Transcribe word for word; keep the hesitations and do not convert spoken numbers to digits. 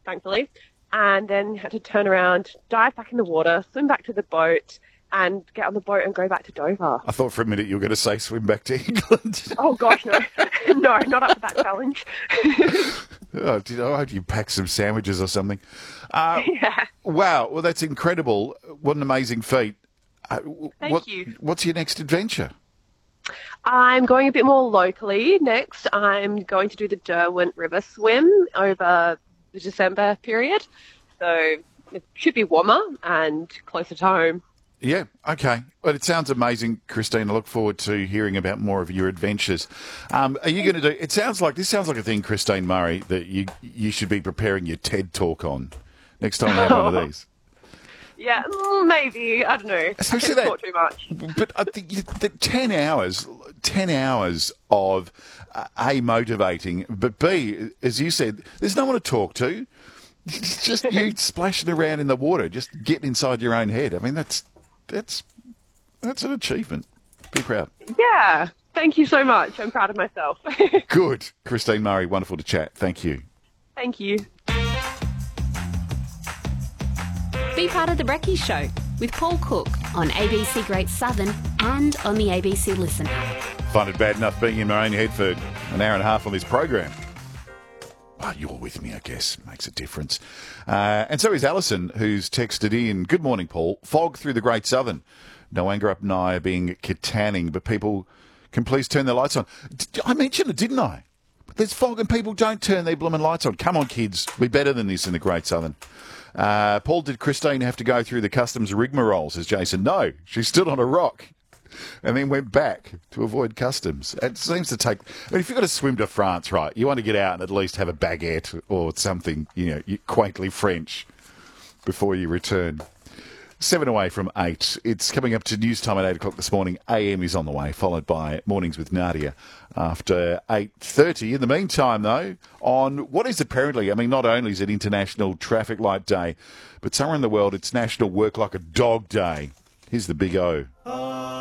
thankfully, and then had to turn around, dive back in the water, swim back to the boat, and get on the boat and go back to Dover. I thought for a minute you were going to say swim back to England. Oh, gosh, no. No, not up for that challenge. Oh, did, I hope you packed some sandwiches or something. Uh, Yeah. Wow, well, that's incredible. What an amazing feat. Uh, Thank what, you. What's your next adventure? I'm going a bit more locally next. I'm going to do the Derwent River swim over the December period. So it should be warmer and closer to home. Yeah, okay. But it sounds amazing, Christine. I look forward to hearing about more of your adventures. Um, are you going to do... It sounds like... This sounds like a thing, Christine Murray, that you you should be preparing your TED Talk on next time we have one of these. Yeah, mm, maybe. I don't know. Especially I that- talk too much. But I think you- the ten hours, ten hours of uh, A, motivating, but B, as you said, there's no one to talk to. It's just you splashing around in the water, just getting inside your own head. I mean, that's that's that's an achievement. Be proud. Yeah. Thank you so much. I'm proud of myself. Good. Christine Murray, wonderful to chat. Thank you. Thank you. Be part of the Brekkie Show with Paul Cook on A B C Great Southern and on the A B C Listen app. Find it bad enough being in my own head for an hour and a half on this program. Oh, you're with me, I guess. Makes a difference. Uh, and so is Alison, who's texted in. Good morning, Paul. Fog through the Great Southern. No anger up Nye being Katanning, but people can please turn their lights on. D- I mentioned it, didn't I? There's fog and people don't turn their blooming lights on. Come on, kids. We're better than this in the Great Southern. Uh, Paul, did Christine have to go through the customs rigmarole, says Jason? No, she stood on a rock and then went back to avoid customs. It seems to take... I mean, if you've got to swim to France, right, you want to get out and at least have a baguette or something, you know, quaintly French before you return. Seven away from eight. It's coming up to news time at eight o'clock this morning. A M is on the way, followed by Mornings with Nadia after eight thirty. In the meantime, though, on what is apparently, I mean, not only is it International Traffic Light Day, but somewhere in the world it's National Work Like a Dog Day. Here's the big O.